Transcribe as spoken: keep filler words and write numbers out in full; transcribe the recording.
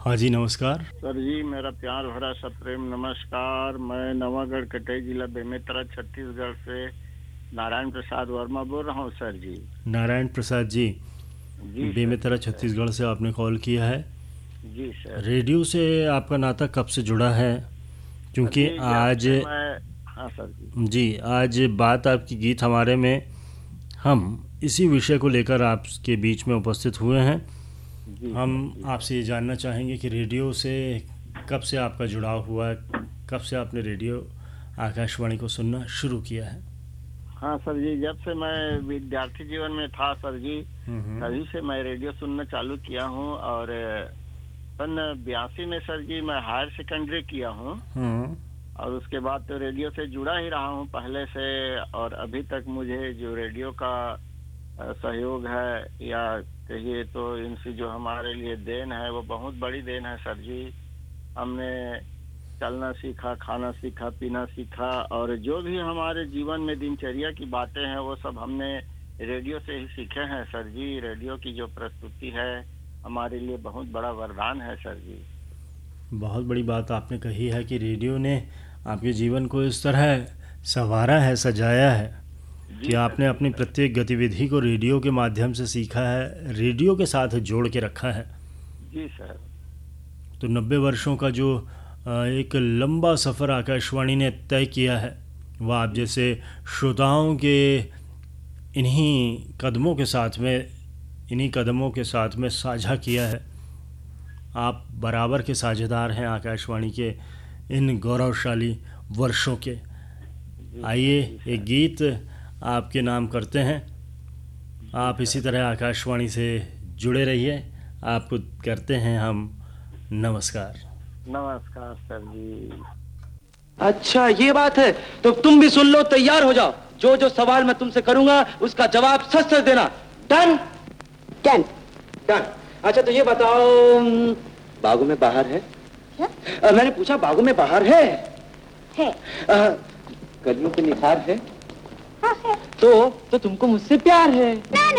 हाँ जी, नमस्कार। सर जी, मेरा प्यार भरा सा प्रेम नमस्कार। मैं नवागढ़ कटई जिला बेमेतरा छत्तीसगढ़ से नारायण प्रसाद वर्मा बोल रहा हूँ सर जी। नारायण प्रसाद जी, जी सर, जी बेमेतरा सर। छत्तीसगढ़ से आपने कॉल किया है। जी सर। रेडियो से आपका नाता कब से जुड़ा है? सर क्योंकि जी, जब आज से मैं हाँ सर जी। जी, आज बात आपकी गीत हमारे में हम इसी विषय को लेकर आपके बीच में उपस्थित हुए हैं। जी हम सर, जी सर। आपसे ये जानना चाहेंगे कि रेडियो से कब से आपका जुड़ाव हुआ है? कब से आपने रेडियो आकाशवाणी को सुनना शुरू किया है? हाँ सर जी, जब से मैं विद्यार्थी जीवन में था सर जी, हुँ, तभी हुँ। से मैं रेडियो सुनना चालू किया हूँ। और सन बयासी में सर जी मैं हायर सेकेंडरी किया हूँ। हुँ। और उसके बाद तो रेडियो से जुड़ा ही रहा हूँ पहले से। और अभी तक मुझे जो रेडियो का अ, सहयोग है, या कहिए तो इनसे जो हमारे लिए देन है, वो बहुत बड़ी देन है सर जी। हमने चलना सीखा, खाना सीखा, पीना सीखा, और जो भी हमारे जीवन में दिनचर्या की बातें हैं वो सब हमने रेडियो से ही सीखे हैं सर जी। रेडियो की जो प्रस्तुति है हमारे लिए बहुत बड़ा वरदान है सर जी। बहुत बड़ी बात आपने कही है कि रेडियो ने आपके जीवन को इस तरह संवारा है, सजाया है कि जी सर, आपने जी अपनी सर। प्रत्येक गतिविधि को रेडियो के माध्यम से सीखा है, रेडियो के साथ जोड़ के रखा है। जी सर। तो नब्बे वर्षों का जो अ, एक लंबा सफ़र आकाशवाणी ने तय किया है, वह आप जी जैसे सर। श्रोताओं के इन्हीं कदमों के साथ में इन्हीं कदमों के साथ में साझा किया है। आप बराबर के साझेदार हैं आकाशवाणी के इन गौरवशाली वर्षों के। जी सर, आइए जी एक सर। गीत आपके नाम करते हैं। जी आप इसी सर। तरह आकाशवाणी से जुड़े रहिए। आपको करते हैं हम नमस्कार। नमस्कार सर जी। अच्छा ये बात है, तो तुम भी सुन लो, तैयार हो जाओ। जो जो सवाल मैं तुमसे करूंगा उसका जवाब सच सच देना। डन? डन। डन। अच्छा तो ये बताओ, अम, बागों में बाहर है? क्या? अ, मैंने पूछा बागों में बाहर है? है। अ, कलियों पे निखार है? हाँ है। तो तो तुमको मुझसे प्यार है? ना